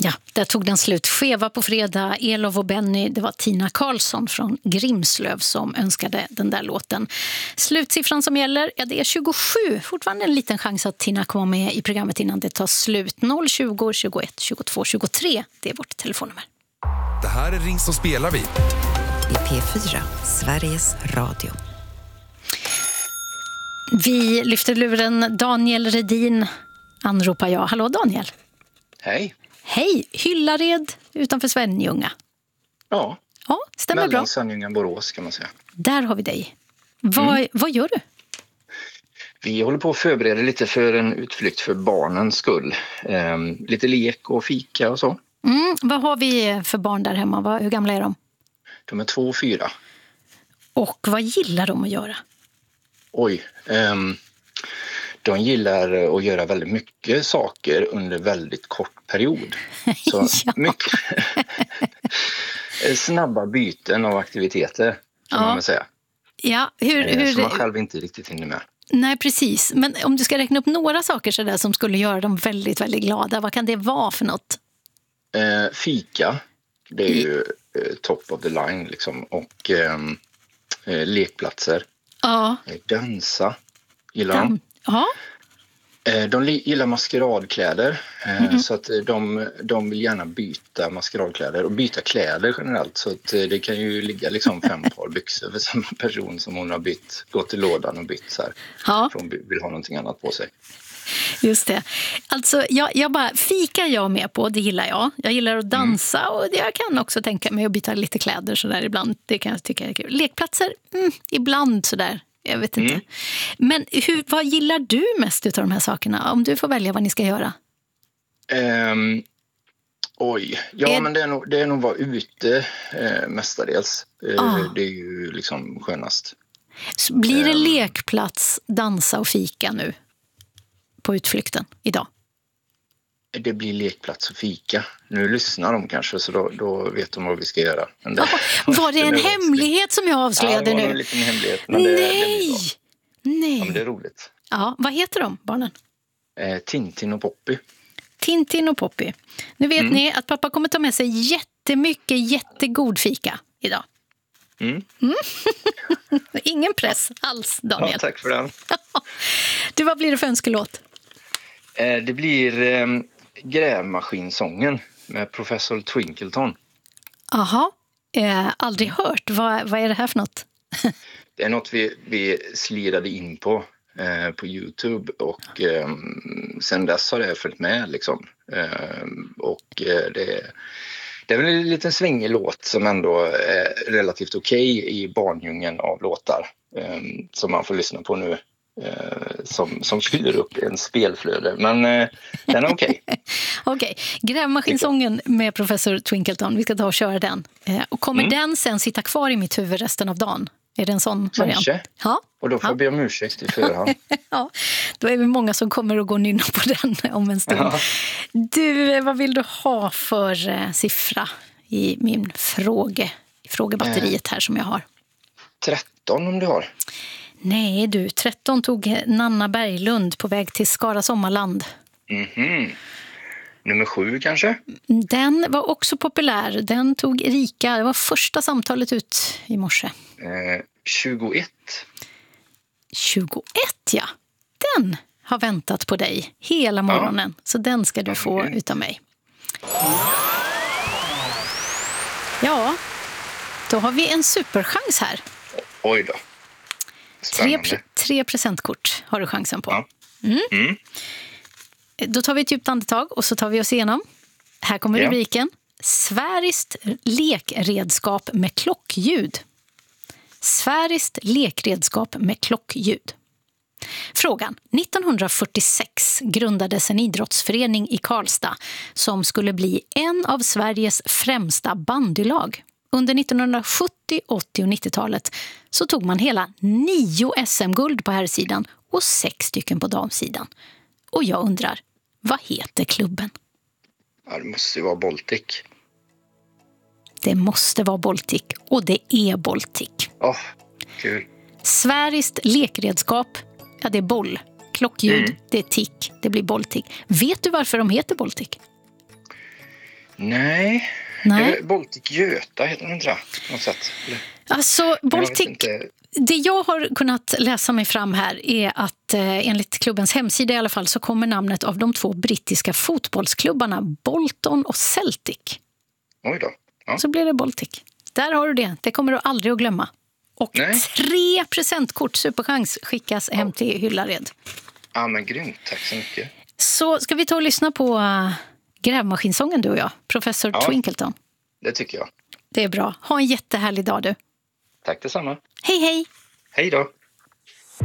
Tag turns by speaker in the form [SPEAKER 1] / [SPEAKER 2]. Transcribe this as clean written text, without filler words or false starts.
[SPEAKER 1] Ja, där tog den slut. Skeva på fredag, Elof och Benny. Det var Tina Karlsson från Grimslöv som önskade den där låten. Slutsiffran som gäller, ja, det är 27. Fortfarande en liten chans att Tina kommer med i programmet innan det tar slut. 020 21 22 23. Det är vårt telefonnummer.
[SPEAKER 2] Det här är Ring som spelar vi.
[SPEAKER 3] I P4, Sveriges Radio.
[SPEAKER 1] Vi lyfter luren. Daniel Redin anropar jag. Hallå Daniel.
[SPEAKER 4] Hej.
[SPEAKER 1] Hej, Hyllared utanför Svenljunga.
[SPEAKER 4] Ja,
[SPEAKER 1] stämmer bra.
[SPEAKER 4] mellan Svenljunga och Borås kan man säga.
[SPEAKER 1] Där har vi dig. Vad gör du?
[SPEAKER 4] Vi håller på att förbereda lite för en utflykt för barnens skull. Lite lek och fika och så.
[SPEAKER 1] Vad har vi för barn där hemma? Hur gamla är de?
[SPEAKER 4] De är 2 och 4.
[SPEAKER 1] Och vad gillar de att göra?
[SPEAKER 4] De gillar att göra väldigt mycket saker under väldigt kort period. Så mycket snabba byten av aktiviteter kan man väl säga.
[SPEAKER 1] Ja,
[SPEAKER 4] som man själv inte riktigt hinner med.
[SPEAKER 1] Nej, precis. Men om du ska räkna upp några saker så där som skulle göra dem väldigt, väldigt glada, vad kan det vara för något?
[SPEAKER 4] Fika, det är ju top of the line liksom. Och lekplatser.
[SPEAKER 1] Ja.
[SPEAKER 4] Dansa, gillar de.
[SPEAKER 1] Ja.
[SPEAKER 4] De gillar maskeradkläder, så att de vill gärna byta maskeradkläder och byta kläder generellt. Så att det kan ju ligga liksom 5 par byxor för samma person som hon har gått i lådan och bytt så här.
[SPEAKER 1] Ja.
[SPEAKER 4] För hon vill ha någonting annat på sig.
[SPEAKER 1] Just det. Alltså, jag bara, fika jag med på, det gillar jag. Jag gillar att dansa och jag kan också tänka mig att byta lite kläder så där ibland. Det kan jag tycka är kul. Lekplatser, ibland så där. Jag vet inte. Men vad gillar du mest av de här sakerna? Om du får välja vad ni ska göra.
[SPEAKER 4] Men det är nog vara ute mestadels. Det är ju liksom skönast.
[SPEAKER 1] Så blir det lekplats, dansa och fika nu på utflykten idag?
[SPEAKER 4] Det blir lekplats och fika. Nu lyssnar de kanske så då vet de vad vi ska göra. Men
[SPEAKER 1] var det en hemlighet som jag avslöjade nu?
[SPEAKER 4] Ja, det var en liten hemlighet. Men
[SPEAKER 1] Nej!
[SPEAKER 4] Ja, men det är roligt.
[SPEAKER 1] Ja, vad heter de, barnen?
[SPEAKER 4] Tintin och Poppy.
[SPEAKER 1] Tintin och Poppy. Nu vet ni att pappa kommer ta med sig jättegod fika idag. Ingen press alls, Daniel.
[SPEAKER 4] Ja, tack för den.
[SPEAKER 1] Du, vad blir det för önskelåt?
[SPEAKER 4] Det blir Grävmaskinsången med Professor Twinkleton.
[SPEAKER 1] Aha, aldrig hört. Vad är det här för något?
[SPEAKER 4] Det är något vi slirade in på YouTube och sen dess har det följt med liksom. Det är väl en liten svängig låt som ändå är relativt okej i barndjungeln av låtar som man får lyssna på nu. Som fyller upp en spelflöde, men den är okej.
[SPEAKER 1] Okej, Grävmaskinsången med Professor Twinkleton. Vi ska ta och köra den. Och kommer den sen sitta kvar i mitt huvud resten av dagen? Är det en sån variant?
[SPEAKER 4] Kanske.
[SPEAKER 1] Ja.
[SPEAKER 4] Och då får jag be om ursäkt i förhand.
[SPEAKER 1] Ja, då är vi många som kommer att gå och nynna på den om en stund. Ja. Du, vad vill du ha för siffra i min frågebatteriet här som jag har? 13
[SPEAKER 4] om du har.
[SPEAKER 1] Nej du, 13 tog Nanna Berglund på väg till Skara Sommarland.
[SPEAKER 4] Nummer 7 kanske?
[SPEAKER 1] Den var också populär. Den tog Erika. Det var första samtalet ut i morse.
[SPEAKER 4] 21.
[SPEAKER 1] 21, ja. Den har väntat på dig hela morgonen. Så den ska du få utav mig. Ja, då har vi en superchans här.
[SPEAKER 4] Oj då. Spännande.
[SPEAKER 1] 3 presentkort har du chansen på. Då tar vi ett djupt andetag och så tar vi oss igenom. Här kommer rubriken. Sfäriskt lekredskap med klockljud. Sfäriskt lekredskap med klockljud. Frågan. 1946 grundades en idrottsförening i Karlstad som skulle bli en av Sveriges främsta bandylag. Under 1970-, 80- och 90-talet så tog man hela 9 SM-guld på herrsidan och 6 stycken på damsidan. Och jag undrar, vad heter klubben?
[SPEAKER 4] Ja, det måste ju vara Baltic.
[SPEAKER 1] Det måste vara Baltic och det är Baltic.
[SPEAKER 4] Kul.
[SPEAKER 1] Sfäriskt lekredskap, ja det är boll. Klockljud, det är tick, det blir Baltic. Vet du varför de heter Baltic?
[SPEAKER 4] Nej. Baltic Göta heter den inte det? Något sätt.
[SPEAKER 1] Alltså, Baltic... Det jag har kunnat läsa mig fram här är att enligt klubbens hemsida i alla fall så kommer namnet av de 2 brittiska fotbollsklubbarna Bolton och Celtic.
[SPEAKER 4] Oj då. Ja.
[SPEAKER 1] Så blir det Baltic. Där har du det. Det kommer du aldrig att glömma. Och 3 presentkort, superchans, skickas hem till Hyllared.
[SPEAKER 4] Ja, men grymt. Tack så mycket.
[SPEAKER 1] Så ska vi ta och lyssna på grävmaskinsången, du och jag. Professor Twinkleton.
[SPEAKER 4] Det tycker jag.
[SPEAKER 1] Det är bra. Ha en jättehärlig dag, du.
[SPEAKER 4] Tack detsamma.
[SPEAKER 1] Hej, hej.
[SPEAKER 4] Hej då.